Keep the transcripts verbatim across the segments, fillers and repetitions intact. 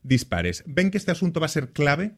dispares. ¿Ven que este asunto va a ser clave?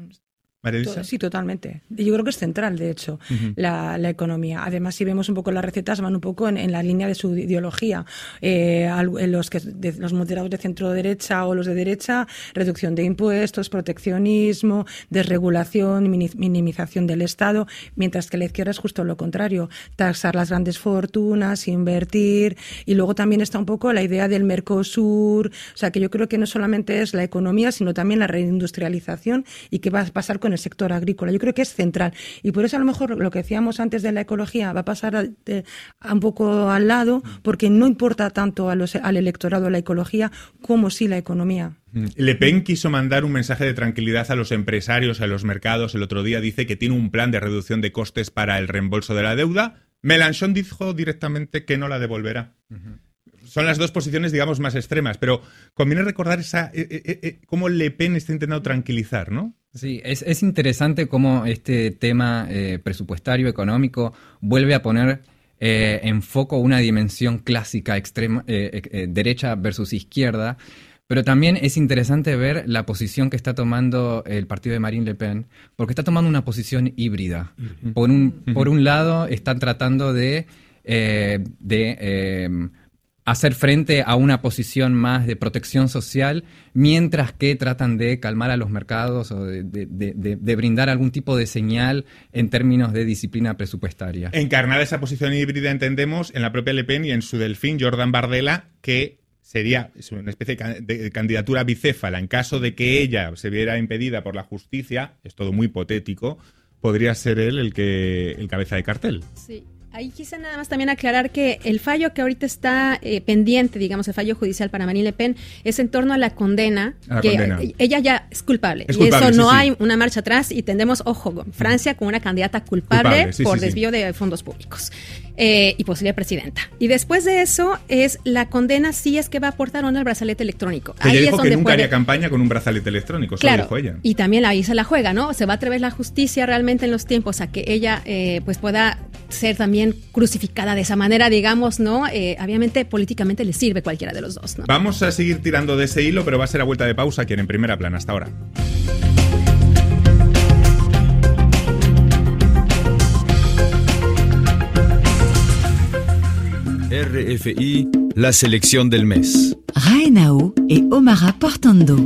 María Elisa. Sí, totalmente. Yo creo que es central, de hecho, uh-huh. la, la economía. Además, si vemos un poco las recetas, van un poco en, en la línea de su ideología. Eh, los, que, de, los moderados de centro-derecha o los de derecha, reducción de impuestos, proteccionismo, desregulación, minimización del Estado, mientras que la izquierda es justo lo contrario, taxar las grandes fortunas, invertir, y luego también está un poco la idea del Mercosur, o sea, que yo creo que no solamente es la economía, sino también la reindustrialización y qué va a pasar con el sector agrícola. Yo creo que es central y por eso a lo mejor lo que decíamos antes de la ecología va a pasar a, de, a un poco al lado, porque no importa tanto a los, al electorado la ecología como sí la economía. Le Pen quiso mandar un mensaje de tranquilidad a los empresarios, a los mercados. El otro día dice que tiene un plan de reducción de costes para el reembolso de la deuda. Mélenchon dijo directamente que no la devolverá. Uh-huh. Son las dos posiciones, digamos, más extremas, pero conviene recordar esa eh, eh, eh, cómo Le Pen está intentando tranquilizar, ¿no? Sí, es, es interesante cómo este tema eh, presupuestario, económico, vuelve a poner eh, en foco una dimensión clásica, extrema, eh, eh, derecha versus izquierda, pero también es interesante ver la posición que está tomando el partido de Marine Le Pen, porque está tomando una posición híbrida. Uh-huh. Por un, por un lado, están tratando de... Eh, de eh, hacer frente a una posición más de protección social, mientras que tratan de calmar a los mercados o de, de, de, de brindar algún tipo de señal en términos de disciplina presupuestaria. Encarnada esa posición híbrida, entendemos, en la propia Le Pen y en su delfín, Jordan Bardella, que sería una especie de candidatura bicéfala. En caso de que ella se viera impedida por la justicia, es todo muy hipotético, podría ser él el que el cabeza de cartel. Sí. Ahí quise nada más también aclarar que el fallo que ahorita está eh, pendiente, digamos, el fallo judicial para Marine Le Pen, es en torno a la condena, a la que condena. Ella ya es culpable. Es culpable, y eso sí, no sí. hay una marcha atrás y tendremos, ojo, Francia con una candidata culpable, culpable sí, por sí, desvío sí. de fondos públicos. Eh, y posible presidenta. Y después de eso, es la condena sí es que va a aportar un brazalete electrónico. Que Ahí ella es dijo donde que nunca puede... haría campaña con un brazalete electrónico, eso claro, dijo ella. Y también ahí se la juega, ¿no? Se va a atrever la justicia realmente en los tiempos a que ella eh, pues pueda ser también crucificada de esa manera, digamos, ¿no? Eh, obviamente, políticamente le sirve cualquiera de los dos, ¿no? Vamos a seguir tirando de ese hilo, pero va a ser a vuelta de pausa aquí en Primera Plana. Hasta ahora. R F I, la selección del mes. Raenao et Omara Portando.